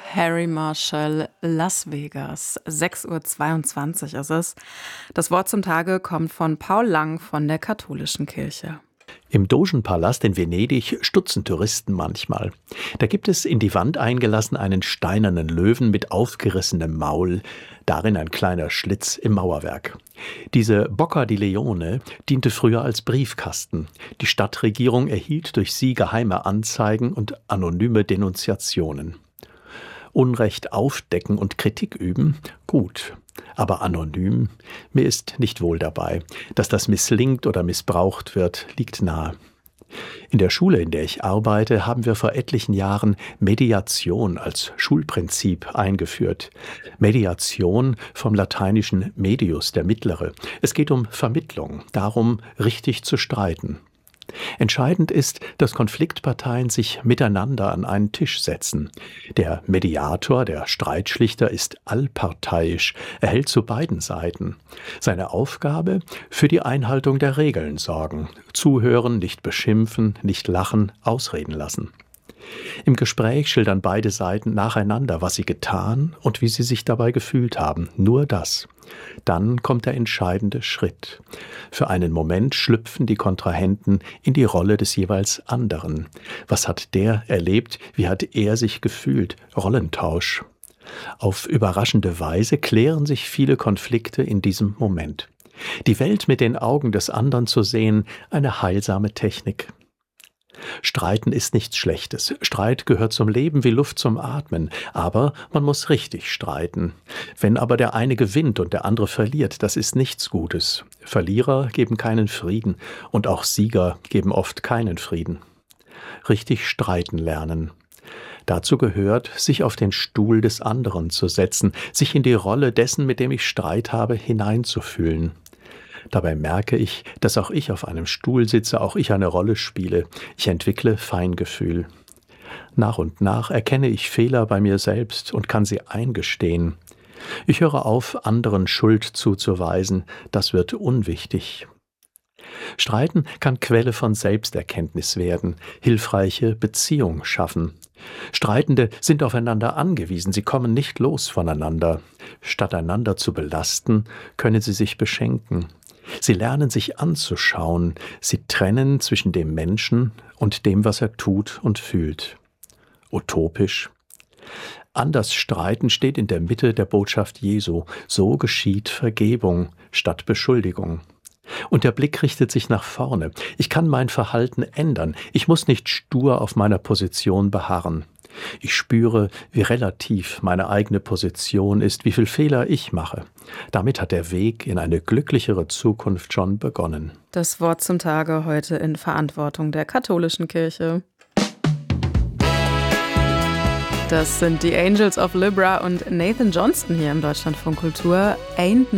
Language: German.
Harry Marshall, Las Vegas. 6:22 Uhr ist es. Das Wort zum Tage kommt von Paul Lang von der Katholischen Kirche. Im Dogenpalast in Venedig stutzen Touristen manchmal. Da gibt es in die Wand eingelassen einen steinernen Löwen mit aufgerissenem Maul, darin ein kleiner Schlitz im Mauerwerk. Diese Bocca di Leone diente früher als Briefkasten. Die Stadtregierung erhielt durch sie geheime Anzeigen und anonyme Denunziationen. Unrecht aufdecken und Kritik üben? Gut. Aber anonym? Mir ist nicht wohl dabei. Dass das misslingt oder missbraucht wird, liegt nahe. In der Schule, in der ich arbeite, haben wir vor etlichen Jahren Mediation als Schulprinzip eingeführt. Mediation vom lateinischen medius, der Mittlere. Es geht um Vermittlung, darum, richtig zu streiten. Entscheidend ist, dass Konfliktparteien sich miteinander an einen Tisch setzen. Der Mediator, der Streitschlichter, ist allparteiisch, er hält zu beiden Seiten. Seine Aufgabe? Für die Einhaltung der Regeln sorgen. Zuhören, nicht beschimpfen, nicht lachen, ausreden lassen. Im Gespräch schildern beide Seiten nacheinander, was sie getan und wie sie sich dabei gefühlt haben. Nur das. Dann kommt der entscheidende Schritt. Für einen Moment schlüpfen die Kontrahenten in die Rolle des jeweils anderen. Was hat der erlebt? Wie hat er sich gefühlt? Rollentausch. Auf überraschende Weise klären sich viele Konflikte in diesem Moment. Die Welt mit den Augen des anderen zu sehen, eine heilsame Technik. Streiten ist nichts Schlechtes. Streit gehört zum Leben wie Luft zum Atmen. Aber man muss richtig streiten. Wenn aber der eine gewinnt und der andere verliert, das ist nichts Gutes. Verlierer geben keinen Frieden und auch Sieger geben oft keinen Frieden. Richtig streiten lernen. Dazu gehört, sich auf den Stuhl des anderen zu setzen, sich in die Rolle dessen, mit dem ich Streit habe, hineinzufühlen. Dabei merke ich, dass auch ich auf einem Stuhl sitze, auch ich eine Rolle spiele. Ich entwickle Feingefühl. Nach und nach erkenne ich Fehler bei mir selbst und kann sie eingestehen. Ich höre auf, anderen Schuld zuzuweisen. Das wird unwichtig. Streiten kann Quelle von Selbsterkenntnis werden, hilfreiche Beziehung schaffen. Streitende sind aufeinander angewiesen, sie kommen nicht los voneinander. Statt einander zu belasten, können sie sich beschenken. Sie lernen sich anzuschauen, sie trennen zwischen dem Menschen und dem, was er tut und fühlt. Utopisch? Anders streiten steht in der Mitte der Botschaft Jesu. So geschieht Vergebung statt Beschuldigung. Und der Blick richtet sich nach vorne. Ich kann mein Verhalten ändern. Ich muss nicht stur auf meiner Position beharren. Ich spüre, wie relativ meine eigene Position ist, wie viel Fehler ich mache. Damit hat der Weg in eine glücklichere Zukunft schon begonnen. Das Wort zum Tage heute in Verantwortung der Katholischen Kirche. Das sind die Angels of Libra und Nathan Johnston hier im Deutschlandfunk Kultur. Ain't